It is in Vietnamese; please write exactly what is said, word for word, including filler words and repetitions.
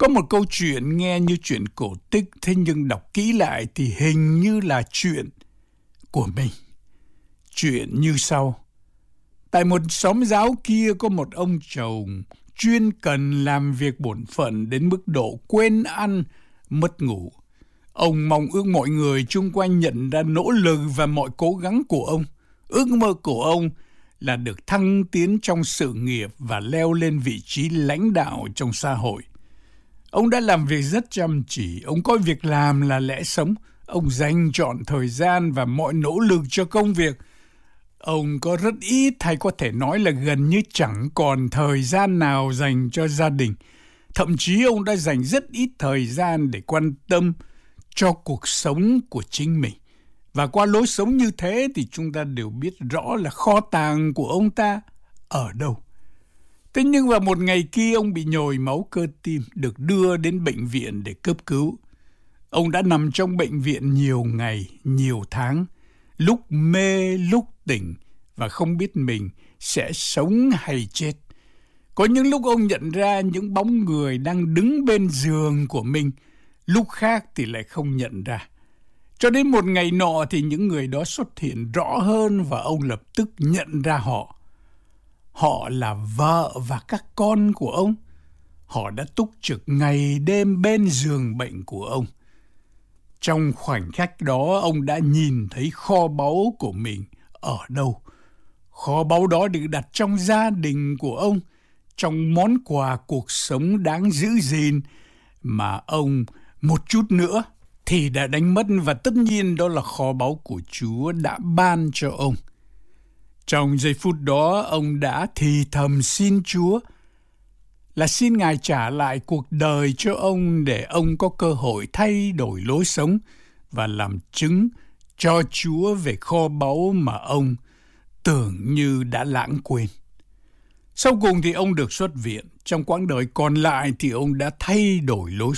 Có một câu chuyện nghe như chuyện cổ tích, thế nhưng đọc kỹ lại thì hình như là chuyện của mình. Chuyện như sau. Tại một xóm giáo kia có một ông chồng chuyên cần làm việc bổn phận đến mức độ quên ăn, mất ngủ. Ông mong ước mọi người chung quanh nhận ra nỗ lực và mọi cố gắng của ông. Ước mơ của ông là được thăng tiến trong sự nghiệp và leo lên vị trí lãnh đạo trong xã hội. Ông đã làm việc rất chăm chỉ, ông coi việc làm là lẽ sống. Ông dành trọn thời gian và mọi nỗ lực cho công việc. Ông có rất ít, hay có thể nói là gần như chẳng còn thời gian nào dành cho gia đình. Thậm chí ông đã dành rất ít thời gian để quan tâm cho cuộc sống của chính mình. Và qua lối sống như thế thì chúng ta đều biết rõ là kho tàng của ông ta ở đâu. Thế nhưng vào một ngày kia ông bị nhồi máu cơ tim, được đưa đến bệnh viện để cấp cứu. Ông đã nằm trong bệnh viện nhiều ngày, nhiều tháng, lúc mê, lúc tỉnh và không biết mình sẽ sống hay chết. Có những lúc ông nhận ra những bóng người đang đứng bên giường của mình, lúc khác thì lại không nhận ra. Cho đến một ngày nọ thì những người đó xuất hiện rõ hơn và ông lập tức nhận ra họ. Họ là vợ và các con của ông. Họ đã túc trực ngày đêm bên giường bệnh của ông. Trong khoảnh khắc đó, ông đã nhìn thấy kho báu của mình ở đâu. Kho báu đó được đặt trong gia đình của ông, trong món quà cuộc sống đáng giữ gìn mà ông một chút nữa thì đã đánh mất, và tất nhiên đó là kho báu của Chúa đã ban cho ông. Trong giây phút đó, ông đã thì thầm xin Chúa là xin Ngài trả lại cuộc đời cho ông để ông có cơ hội thay đổi lối sống và làm chứng cho Chúa về kho báu mà ông tưởng như đã lãng quên. Sau cùng thì ông được xuất viện. Trong quãng đời còn lại thì ông đã thay đổi lối